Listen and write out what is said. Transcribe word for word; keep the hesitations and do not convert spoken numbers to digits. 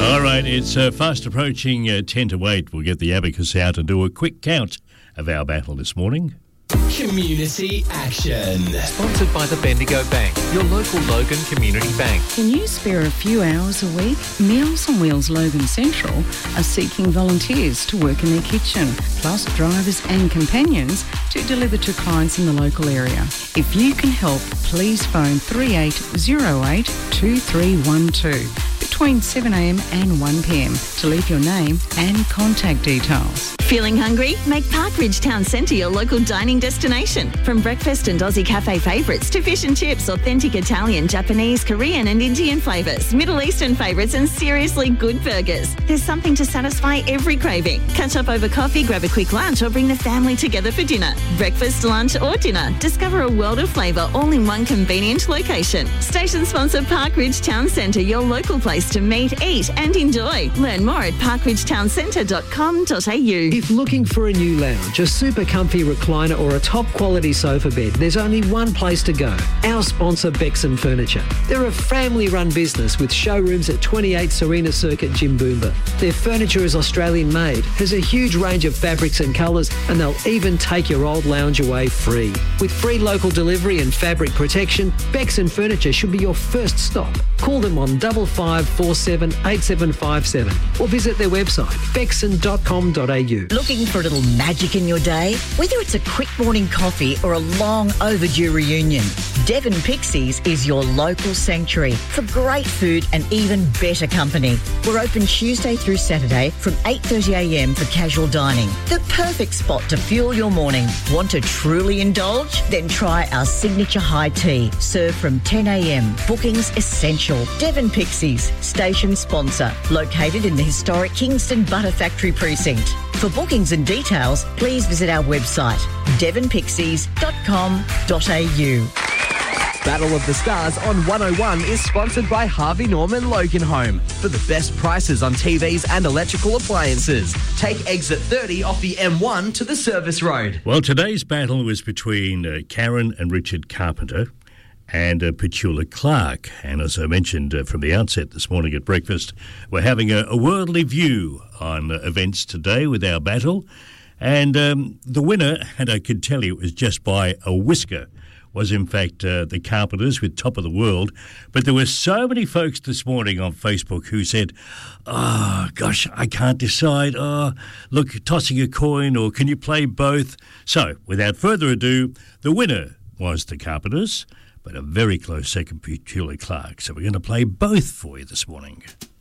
All right, it's uh, fast approaching uh, ten to eight. We'll get the abacus out and do a quick count of our battle this morning. Community Action. Sponsored by the Bendigo Bank, your local Logan Community Bank. Can you spare a few hours a week? Meals on Wheels Logan Central are seeking volunteers to work in their kitchen, plus drivers and companions to deliver to clients in the local area. If you can help, please phone three eight zero eight two three one two between seven a m and one p m to leave your name and contact details. Feeling hungry? Make Parkridge Town Centre your local dining destination. From breakfast and Aussie cafe favourites to fish and chips, authentic Italian, Japanese, Korean and Indian flavours, Middle Eastern favourites and seriously good burgers. There's something to satisfy every craving. Catch up over coffee, grab a quick lunch or bring the family together for dinner. Breakfast, lunch or dinner. Discover a world of flavour all in one convenient location. Station sponsor Parkridge Town Centre, your local place to meet, eat and enjoy. Learn more at parkridge town centre dot com dot a u. If looking for a new lounge, a super comfy recliner or a top quality sofa bed, there's only one place to go. Our sponsor, Bexon Furniture. They're a family run business with showrooms at twenty-eight Serena Circuit, Jimboomba. Their furniture is Australian made, has a huge range of fabrics and colours, and they'll even take your old lounge away free. With free local delivery and fabric protection, Bexon Furniture should be your first stop. Call them on five five four seven eight seven five seven or visit their website, bexon dot com dot a u. Looking for a little magic in your day? Whether it's a quick morning coffee or a long overdue reunion, Devon Pixies is your local sanctuary for great food and even better company. We're open Tuesday through Saturday from eight thirty a m for casual dining. The perfect spot to fuel your morning. Want to truly indulge? Then try our signature high tea, served from ten a m. Bookings essential. Devon Pixies, station sponsor, located in the historic Kingston Butter Factory precinct. For bookings and details, please visit our website, devon pixies dot com dot a u. Battle of the Stars on one oh one is sponsored by Harvey Norman Logan Home for the best prices on T Vs and electrical appliances. Take exit thirty off the M one to the service road. Well, today's battle was between uh, Karen and Richard Carpenter and uh, Petula Clark. And as I mentioned uh, from the outset this morning at breakfast, we're having a, a worldly view on uh, events today with our battle. And um, the winner, and I could tell you it was just by a whisker, was in fact uh, the Carpenters with Top of the World. But there were so many folks this morning on Facebook who said, oh, gosh, I can't decide. Oh, look, tossing a coin, or can you play both? So, without further ado, the winner was the Carpenters, but a very close second, Petula Clark. So we're going to play both for you this morning.